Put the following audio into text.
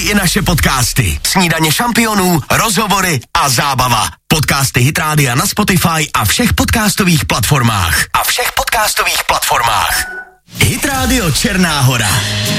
i naše podcasty. Snídaně šampionů, rozhovory a zábava. Podcasty Hit Rádia na Spotify a všech podcastových platformách. Hit Radio Černá Hora.